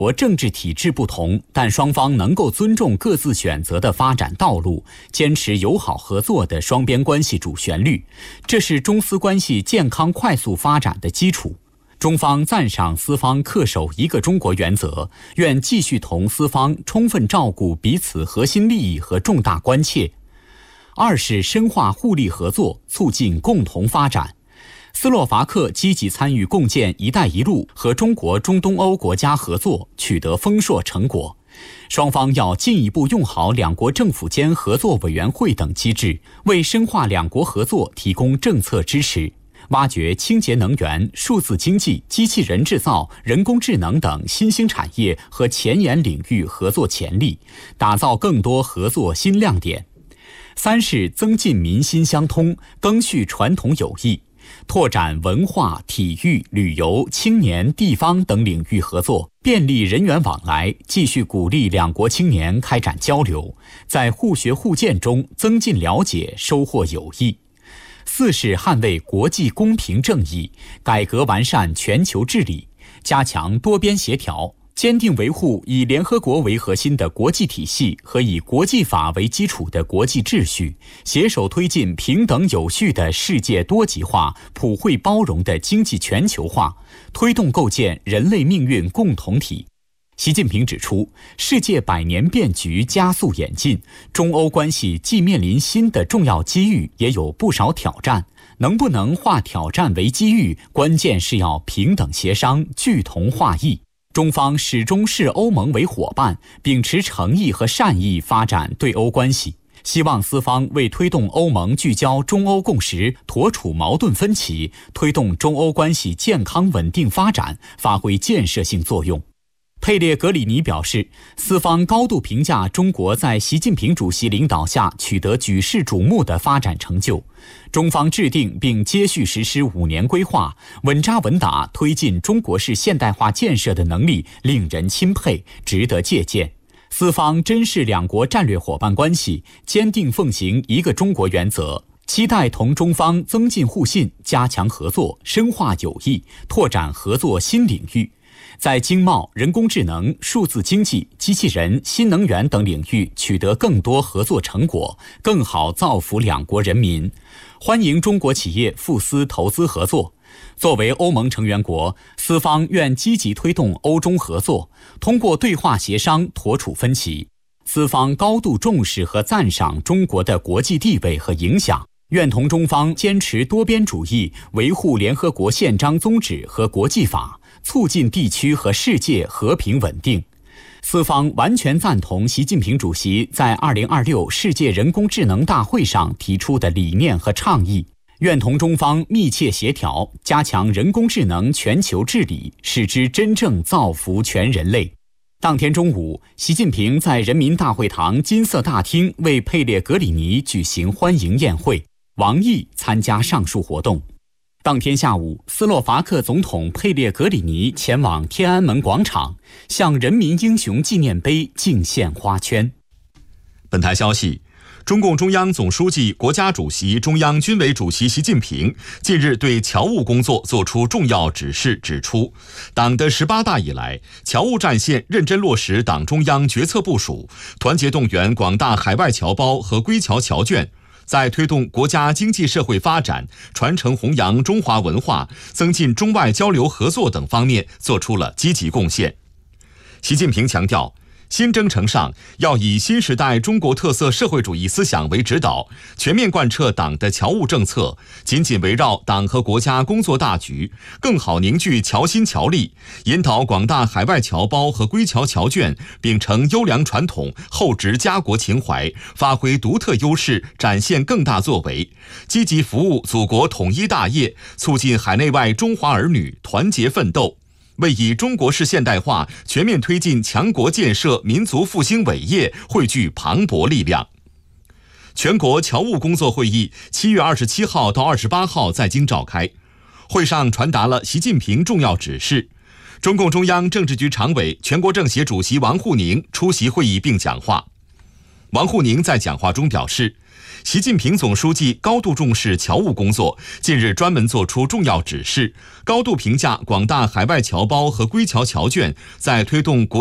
国政治体制不同，但双方能够尊重各自选择的发展道路，坚持友好合作的双边关系主旋律，这是中斯关系健康快速发展的基础。中方赞赏斯方恪守一个中国原则，愿继续同斯方充分照顾彼此核心利益和重大关切。二是深化互利合作，促进共同发展。斯洛伐克积极参与共建“一带一路”和中国中东欧国家合作，取得丰硕成果。双方要进一步用好两国政府间合作委员会等机制，为深化两国合作提供政策支持，挖掘清洁能源、数字经济、机器人制造、人工智能等新兴产业和前沿领域合作潜力，打造更多合作新亮点。三是增进民心相通，赓续传统友谊，拓展文化、体育、旅游、青年、地方等领域合作，便利人员往来，继续鼓励两国青年开展交流，在互学互鉴中增进了解，收获友谊。四是捍卫国际公平正义，改革完善全球治理，加强多边协调，坚定维护以联合国为核心的国际体系和以国际法为基础的国际秩序，携手推进平等有序的世界多极化、普惠包容的经济全球化，推动构建人类命运共同体。习近平指出，世界百年变局加速演进，中欧关系既面临新的重要机遇，也有不少挑战。能不能化挑战为机遇，关键是要平等协商，聚同化异。中方始终视欧盟为伙伴，秉持诚意和善意发展对欧关系。希望斯方为推动欧盟聚焦中欧共识，妥处矛盾分歧，推动中欧关系健康稳定发展，发挥建设性作用。佩列格里尼表示，斯方高度评价中国在习近平主席领导下取得举世瞩目的发展成就。中方制定并接续实施5年规划，稳扎稳打推进中国式现代化建设的能力令人钦佩，值得借鉴。斯方珍视两国战略伙伴关系，坚定奉行一个中国原则，期待同中方增进互信，加强合作，深化友谊，拓展合作新领域。在经贸、人工智能、数字经济、机器人、新能源等领域取得更多合作成果，更好造福两国人民。欢迎中国企业赴斯投资合作。作为欧盟成员国，斯方愿积极推动欧中合作，通过对话协商妥处分歧。斯方高度重视和赞赏中国的国际地位和影响，愿同中方坚持多边主义，维护联合国宪章宗旨和国际法，促进地区和世界和平稳定。斯方完全赞同习近平主席在2026世界人工智能大会上提出的理念和倡议，愿同中方密切协调，加强人工智能全球治理，使之真正造福全人类。当天中午，习近平在人民大会堂金色大厅为佩列格里尼举行欢迎宴会，王毅参加上述活动。当天下午，斯洛伐克总统佩列格里尼前往天安门广场，向人民英雄纪念碑敬献花圈。 本台消息，中共中央总书记、国家主席、中央军委主席习近平近日对侨务工作作出重要指示，指出，党的18大以来，侨务战线认真落实党中央决策部署，团结动员广大海外侨胞和归侨侨眷，在推动国家经济社会发展、传承弘扬中华文化、增进中外交流合作等方面做出了积极贡献。习近平强调，新征程上要以新时代中国特色社会主义思想为指导，全面贯彻党的侨务政策，紧紧围绕党和国家工作大局，更好凝聚侨心侨力，引导广大海外侨胞和归侨侨眷秉承优良传统，厚植家国情怀，发挥独特优势，展现更大作为，积极服务祖国统一大业，促进海内外中华儿女团结奋斗，为以中国式现代化全面推进强国建设、民族复兴伟业汇聚磅礴力量。全国侨务工作会议7月27号到28号在京召开，会上传达了习近平重要指示。中共中央政治局常委、全国政协主席王沪宁出席会议并讲话。王沪宁在讲话中表示， 习近平总书记高度重视侨务工作，近日专门作出重要指示，高度评价广大海外侨胞和归侨侨眷在推动国